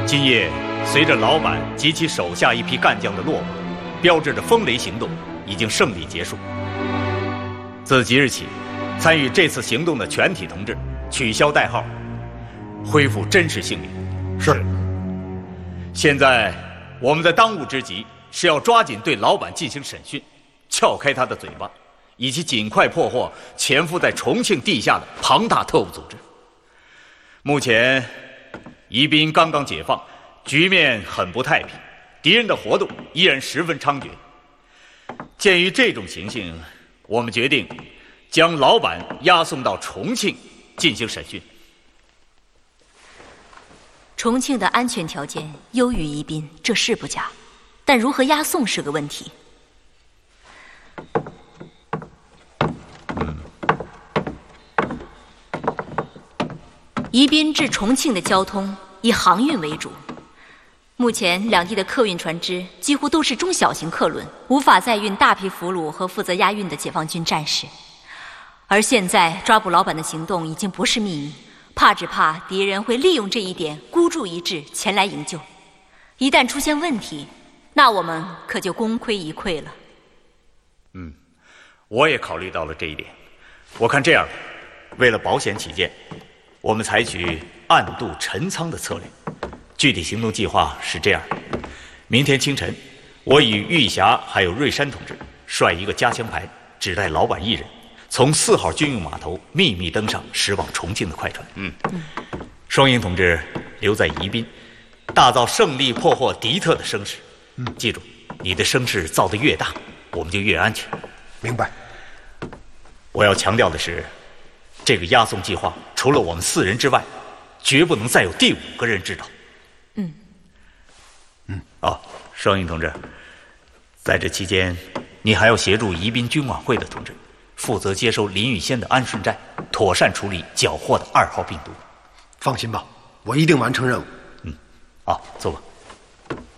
今夜随着老板及其手下一批干将的落马，标志着风雷行动已经胜利结束。自即日起，参与这次行动的全体同志取消代号，恢复真实姓名。 是。 现在我们的当务之急是要抓紧对老板进行审讯，撬开他的嘴巴，以及尽快破获潜伏在重庆地下的庞大特务组织。目前宜宾刚刚解放，局面很不太平，敌人的活动依然十分猖獗。鉴于这种情形，我们决定将老板押送到重庆进行审讯。 重庆的安全条件优于宜宾，这是不假，但如何押送是个问题。宜宾至重庆的交通以航运为主，目前两地的客运船只几乎都是中小型客轮，无法载运大批俘虏和负责押运的解放军战士。而现在抓捕老板的行动已经不是秘密，只怕敌人会利用这一点孤注一掷前来营救。一旦出现问题，那我们可就功亏一篑了。 我也考虑到了这一点。我看这样吧，为了保险起见，我们采取暗度陈仓的策略。具体行动计划是这样：明天清晨，我与玉霞还有瑞山同志率一个加强排，只带老板一人，从4号军用码头秘密登上驶往重庆的快船。双英同志留在宜宾，大造胜利破获敌特的声势。记住，你的声势造得越大，我们就越安全。 明白。 我要强调的是，这个押送计划除了我们4人之外，绝不能再有第5个人知道。双英同志，在这期间，你还要协助宜宾军管会的同志，负责接收林玉仙的安顺寨，妥善处理缴获的2号病毒。 放心吧，我一定完成任务。 坐吧。